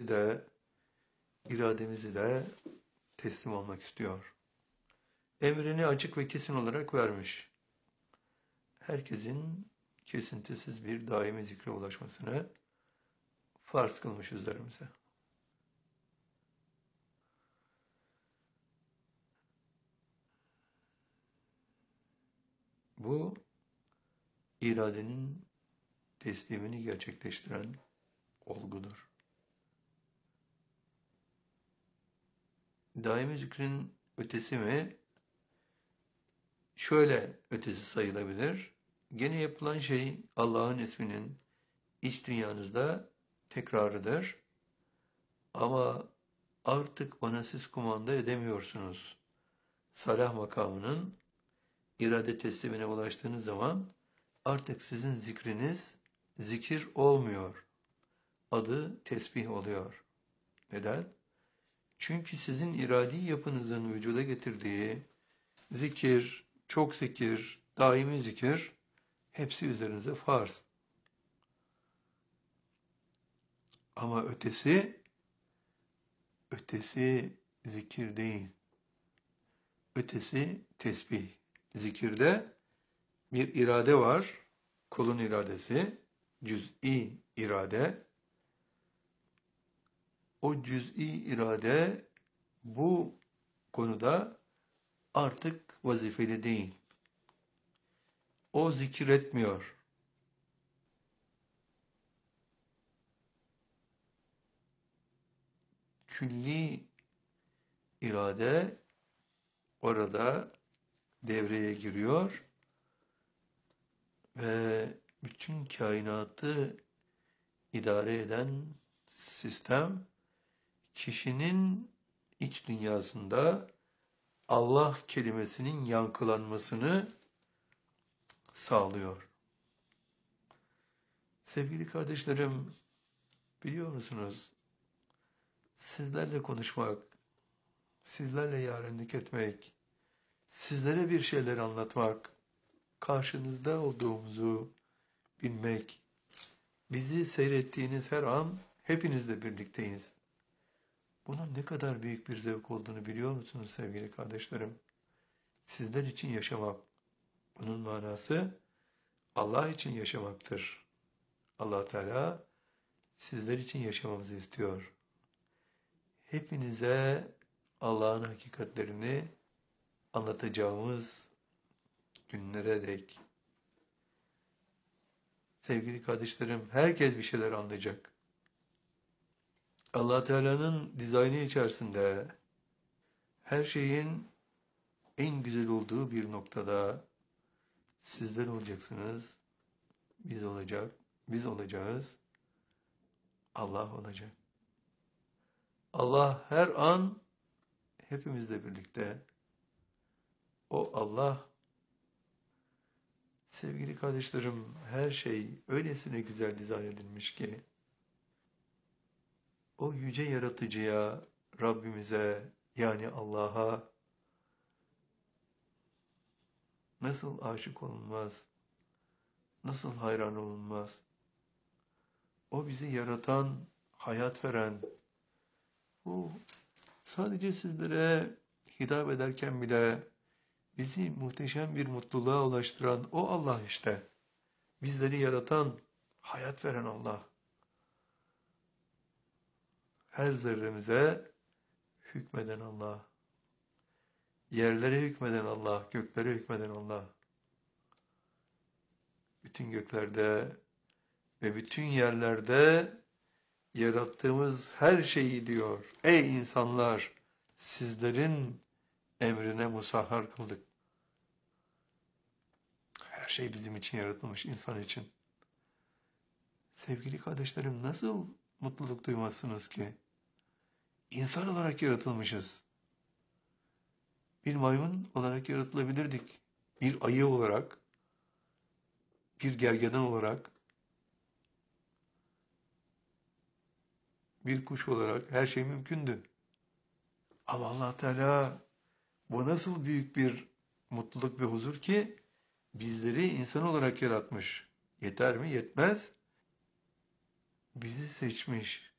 kalbimizi de, irademizi de teslim olmak istiyor. Emrini açık ve kesin olarak vermiş. Herkesin kesintisiz bir daimi zikre ulaşmasını farz kılmış üzerimize. Bu, iradenin teslimini gerçekleştiren olgudur. Daimi zikrin ötesi mi? Şöyle ötesi sayılabilir. Gene yapılan şey Allah'ın isminin iç dünyanızda tekrarıdır. Ama artık bana siz kumanda edemiyorsunuz. Salah makamının irade teslimine ulaştığınız zaman artık sizin zikriniz zikir olmuyor. Adı tesbih oluyor. Neden? Çünkü sizin iradi yapınızın vücuda getirdiği zikir, çok zikir, daimi zikir hepsi üzerinize farz. Ama ötesi zikir değil. Ötesi tesbih. Zikirde bir irade var. Kulun iradesi, cüz'i irade. O cüz'i irade bu konuda artık vazifeli değil. O zikir etmiyor. Külli irade orada devreye giriyor ve bütün kainatı idare eden sistem kişinin iç dünyasında Allah kelimesinin yankılanmasını sağlıyor. Sevgili kardeşlerim, biliyor musunuz? Sizlerle konuşmak, sizlerle yarenlik etmek, sizlere bir şeyler anlatmak, karşınızda olduğumuzu bilmek, bizi seyrettiğiniz her an hepinizle birlikteyiz. Bunun ne kadar büyük bir zevk olduğunu biliyor musunuz sevgili kardeşlerim? Sizler için yaşamak. Bunun manası Allah için yaşamaktır. Allah Teala sizler için yaşamamızı istiyor. Hepinize Allah'ın hakikatlerini anlatacağımız günlere dek. Sevgili kardeşlerim, herkes bir şeyler anlayacak. Allah Teala'nın dizaynı içerisinde her şeyin en güzel olduğu bir noktada sizler olacaksınız, biz olacağız, Allah olacak. Allah her an hepimizle birlikte. O Allah, sevgili kardeşlerim, her şey öylesine güzel dizayn edilmiş ki, o yüce yaratıcıya, Rabbimize, yani Allah'a nasıl aşık olunmaz, nasıl hayran olunmaz? O bizi yaratan, hayat veren, bu sadece sizlere hitap ederken bile bizi muhteşem bir mutluluğa ulaştıran o Allah işte. Bizleri yaratan, hayat veren Allah. Her zerremize hükmeden Allah. Yerlere hükmeden Allah, göklere hükmeden Allah. Bütün göklerde ve bütün yerlerde yarattığımız her şeyi diyor. Ey insanlar, sizlerin emrine musahhar kıldık. Her şey bizim için yaratılmış, insan için. Sevgili kardeşlerim, nasıl mutluluk duymazsınız ki? İnsan olarak yaratılmışız. Bir maymun olarak yaratılabilirdik. Bir ayı olarak, bir gergedan olarak, bir kuş olarak her şey mümkündü. Ama Allah Teala bu nasıl büyük bir mutluluk ve huzur ki bizleri insan olarak yaratmış. Yeter mi? Yetmez. Bizi seçmiş.